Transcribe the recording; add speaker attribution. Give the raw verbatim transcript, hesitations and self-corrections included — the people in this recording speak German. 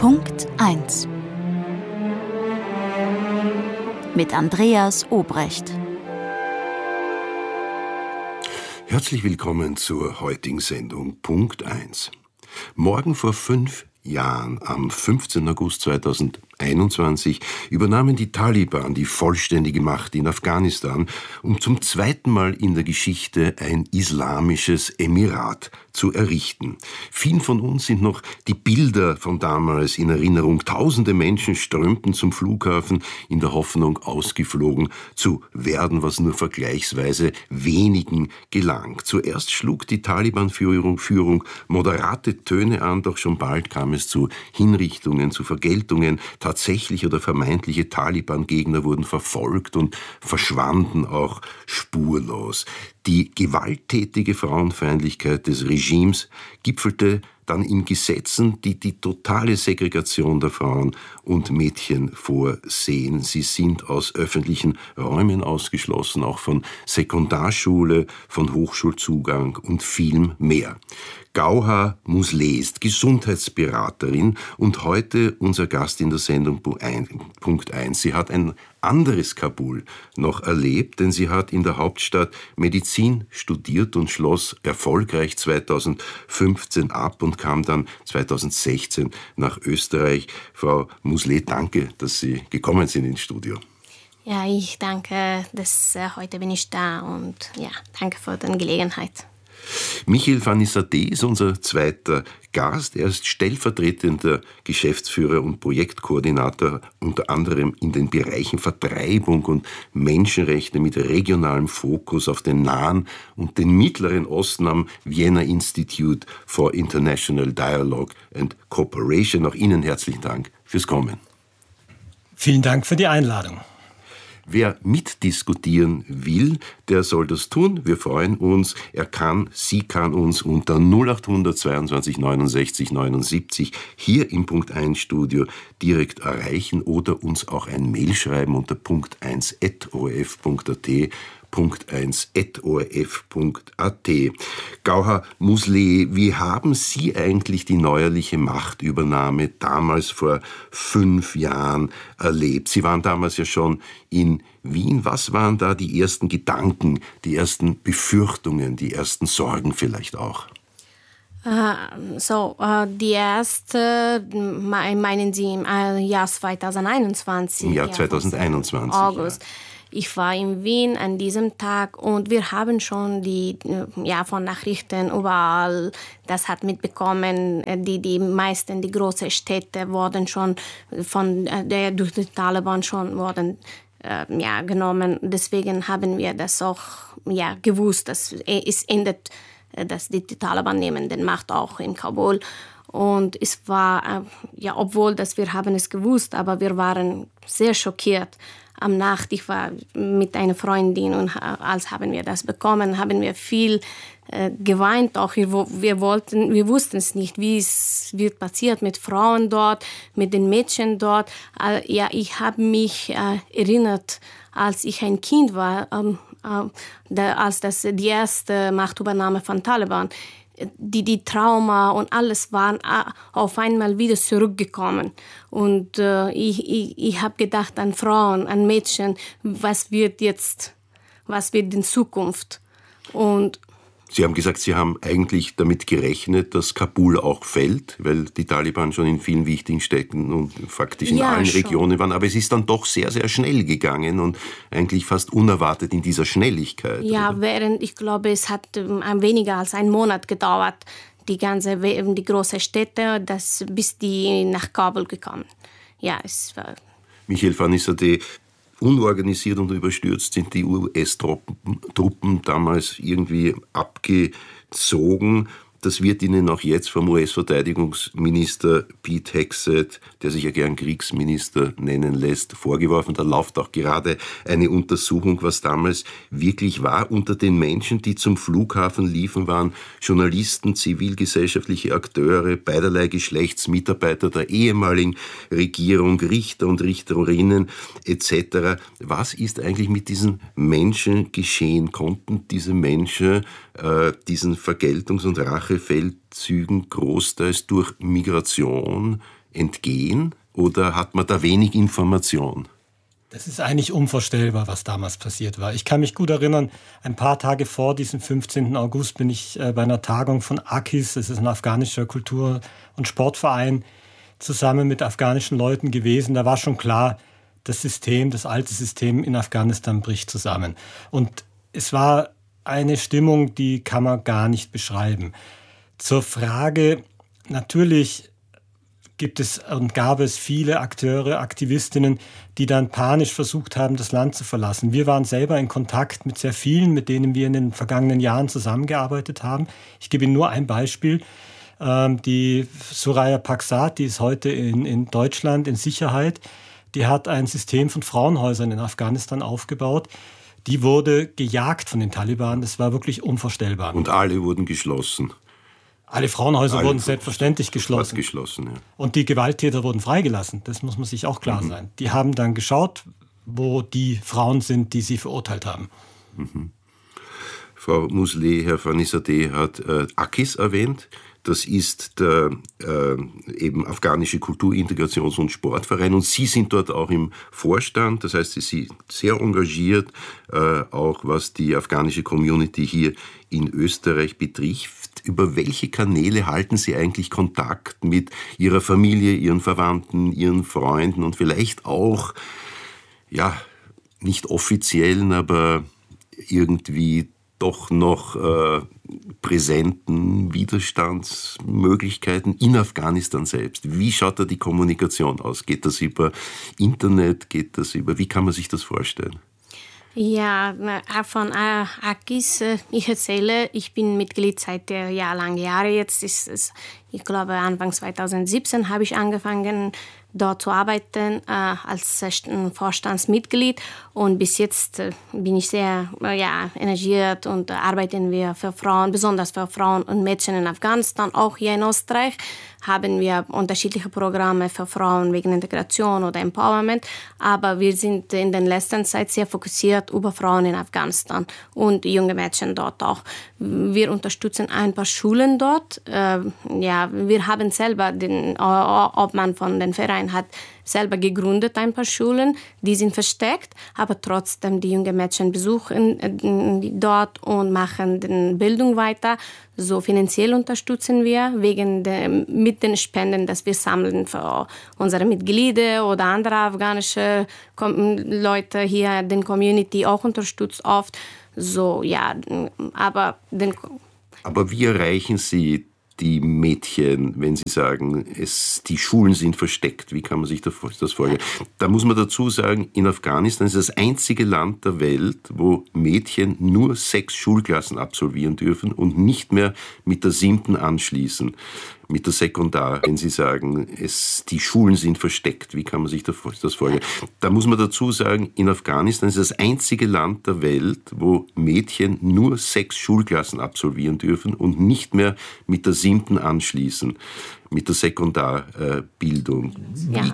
Speaker 1: Punkt eins mit Andreas Obrecht.
Speaker 2: Herzlich willkommen zur heutigen Sendung Punkt eins. Morgen vor fünf Jahren, am fünfzehnten August zweitausendeinundzwanzig, übernahmen die Taliban die vollständige Macht in Afghanistan, um zum zweiten Mal in der Geschichte ein islamisches Emirat zu errichten. Vielen von uns sind noch die Bilder von damals in Erinnerung. Tausende Menschen strömten zum Flughafen in der Hoffnung, ausgeflogen zu werden, was nur vergleichsweise wenigen gelang. Zuerst schlug die Taliban-Führung Führung moderate Töne an, doch schon bald kam es zu Hinrichtungen, zu Vergeltungen. Tatsächliche oder vermeintliche Taliban-Gegner wurden verfolgt und verschwanden auch spurlos. Die gewalttätige Frauenfeindlichkeit des Regimes gipfelte dann in Gesetzen, die die totale Segregation der Frauen und Mädchen vorsehen. Sie sind aus öffentlichen Räumen ausgeschlossen, auch von Sekundarschule, von Hochschulzugang und vielem mehr. Gauha Musleh ist Gesundheitsberaterin und heute unser Gast in der Sendung Punkt eins. Sie hat ein anderes Kabul noch erlebt, denn sie hat in der Hauptstadt Medizin studiert und schloss erfolgreich zweitausendfünfzehn ab und kam dann zweitausendsechzehn nach Österreich. Frau Musleh, danke, dass Sie gekommen sind ins Studio.
Speaker 3: Ja, ich danke, dass äh, heute bin ich da und ja, danke für die Gelegenheit.
Speaker 2: Michael Vanissade ist unser zweiter Gast. Er ist stellvertretender Geschäftsführer und Projektkoordinator unter anderem in den Bereichen Vertreibung und Menschenrechte mit regionalem Fokus auf den Nahen und den Mittleren Osten am Vienna Institute for International Dialogue and Cooperation. Auch Ihnen herzlichen Dank fürs Kommen.
Speaker 4: Vielen Dank für die Einladung.
Speaker 2: Wer mitdiskutieren will, der soll das tun. Wir freuen uns. Er kann, sie kann uns unter null acht hundert zweiundzwanzig neunundsechzig neunundsiebzig hier im Punkt eins Studio direkt erreichen oder uns auch ein Mail schreiben unter punkt eins at o r f punkt a t. punkt eins at o r f punkt a t. Gauha Musleh, wie haben Sie eigentlich die neuerliche Machtübernahme damals vor fünf Jahren erlebt? Sie waren damals ja schon in Wien. Was waren da die ersten Gedanken, die ersten Befürchtungen, die ersten Sorgen vielleicht auch?
Speaker 3: Uh, so, uh, die erste, meinen Sie im Jahr zweitausendeinundzwanzig?
Speaker 2: Im Jahr zweitausendeinundzwanzig,
Speaker 3: August.
Speaker 2: Ja.
Speaker 3: Ich war in Wien an diesem Tag und wir haben schon die, ja, von Nachrichten überall, das hat mitbekommen, die, die meisten, die großen Städte wurden schon von der, durch die Taliban schon wurden, äh, ja, genommen. Deswegen haben wir das auch, ja, gewusst, dass es endet, dass die, die Taliban nehmen den Macht auch in Kabul. Und es war, ja, obwohl dass wir haben es gewusst, aber wir waren sehr schockiert. Am Nacht, ich war mit einer Freundin und als haben wir das bekommen, haben wir viel äh, geweint. Auch wir, wir wollten, wir wussten es nicht, wie es wird passiert mit Frauen dort, mit den Mädchen dort. Äh, ja, ich habe mich äh, erinnert, als ich ein Kind war, ähm, äh, da, als das die erste Machtübernahme von Taliban. Die, die Trauma und alles waren auf einmal wieder zurückgekommen. Und äh, ich, ich, ich habe gedacht an Frauen, an Mädchen, was wird jetzt, was wird in Zukunft? Und
Speaker 2: Sie haben gesagt, Sie haben eigentlich damit gerechnet, dass Kabul auch fällt, weil die Taliban schon in vielen wichtigen Städten und faktisch in
Speaker 3: ja,
Speaker 2: allen
Speaker 3: schon.
Speaker 2: Regionen waren. Aber es ist dann doch sehr, sehr schnell gegangen und eigentlich fast unerwartet in dieser Schnelligkeit.
Speaker 3: Ja,
Speaker 2: oder?
Speaker 3: während, ich glaube, es hat ähm, weniger als einen Monat gedauert, die ganze, die großen Städte, das, bis die nach Kabul gekommen. Ja, es war...
Speaker 2: Michael Vanissade, unorganisiert und überstürzt sind die U S-Truppen Truppen damals irgendwie abgezogen. Das wird Ihnen auch jetzt vom U S-Verteidigungsminister Pete Hegseth, der sich ja gern Kriegsminister nennen lässt, vorgeworfen. Da läuft auch gerade eine Untersuchung, was damals wirklich war. Unter den Menschen, die zum Flughafen liefen, waren Journalisten, zivilgesellschaftliche Akteure, beiderlei Geschlechts, Mitarbeiter der ehemaligen Regierung, Richter und Richterinnen et cetera. Was ist eigentlich mit diesen Menschen geschehen? Konnten diese Menschen äh, diesen Vergeltungs- und Rachefeldzügen großteils durch Migration entgehen oder hat man da wenig Information?
Speaker 4: Das ist eigentlich unvorstellbar, was damals passiert war. Ich kann mich gut erinnern, ein paar Tage vor diesem fünfzehnten August bin ich bei einer Tagung von A K I S, das ist ein afghanischer Kultur- und Sportverein, zusammen mit afghanischen Leuten gewesen. Da war schon klar, das System, das alte System in Afghanistan bricht zusammen. Und es war eine Stimmung, die kann man gar nicht beschreiben. Zur Frage, natürlich gibt es und gab es viele Akteure, Aktivistinnen, die dann panisch versucht haben, das Land zu verlassen. Wir waren selber in Kontakt mit sehr vielen, mit denen wir in den vergangenen Jahren zusammengearbeitet haben. Ich gebe Ihnen nur ein Beispiel. Die Soraya Paksat, die ist heute in, in Deutschland in Sicherheit, die hat ein System von Frauenhäusern in Afghanistan aufgebaut. Die wurde gejagt von den Taliban. Das war wirklich unvorstellbar.
Speaker 2: Und alle wurden geschlossen.
Speaker 4: Alle Frauenhäuser
Speaker 2: Alle
Speaker 4: wurden selbstverständlich geschlossen.
Speaker 2: geschlossen ja.
Speaker 4: Und die Gewalttäter wurden freigelassen. Das muss man sich auch klar mhm. sein. Die haben dann geschaut, wo die Frauen sind, die sie verurteilt haben.
Speaker 2: Mhm. Frau Musleh, Herr Fanizadeh hat äh, A K I S erwähnt. Das ist der äh, eben afghanische Kulturintegrations- und Sportverein. Und Sie sind dort auch im Vorstand. Das heißt, Sie sind sehr engagiert, äh, auch was die afghanische Community hier in Österreich betrifft. Über welche Kanäle halten Sie eigentlich Kontakt mit Ihrer Familie, Ihren Verwandten, Ihren Freunden und vielleicht auch, ja, nicht offiziellen, aber irgendwie doch noch äh, präsenten Widerstandsmöglichkeiten in Afghanistan selbst? Wie schaut da die Kommunikation aus? Geht das über Internet? Geht das über, wie kann man sich das vorstellen?
Speaker 3: Ja, von A K I S, ich erzähle, ich bin Mitglied seit ja, langen Jahren jetzt. Ist es, ich glaube, Anfang zweitausendsiebzehn habe ich angefangen, dort zu arbeiten äh, als Vorstandsmitglied. Und bis jetzt äh, bin ich sehr äh, ja, engagiert und äh, arbeiten wir für Frauen, besonders für Frauen und Mädchen in Afghanistan. Auch hier in Österreich haben wir unterschiedliche Programme für Frauen wegen Integration oder Empowerment. Aber wir sind in der letzten Zeit sehr fokussiert über Frauen in Afghanistan und junge Mädchen dort auch. Wir unterstützen ein paar Schulen dort. Äh, ja, wir haben selber den äh, Obmann von den Verein hat selber gegründet, ein paar Schulen, die sind versteckt, aber trotzdem die jungen Mädchen besuchen äh, dort und machen die Bildung weiter. So finanziell unterstützen wir wegen der, mit den Spenden, dass wir sammeln für unsere Mitglieder oder andere afghanische Leute hier, den Community auch unterstützt oft. So, ja, aber den
Speaker 2: Aber wie erreichen Sie die Mädchen, wenn Sie sagen, es, die Schulen sind versteckt? Wie kann man sich das vorstellen? Da muss man dazu sagen, in Afghanistan ist das einzige Land der Welt, wo Mädchen nur sechs Schulklassen absolvieren dürfen und nicht mehr mit der siebten anschließen, mit der Sekundar. Wenn Sie sagen, es, die Schulen sind versteckt, wie kann man sich das vorstellen? Da muss man dazu sagen, in Afghanistan ist das einzige Land der Welt, wo Mädchen nur sechs Schulklassen absolvieren dürfen und nicht mehr mit der siebten anschließen, mit der Sekundarbildung.
Speaker 3: Ja,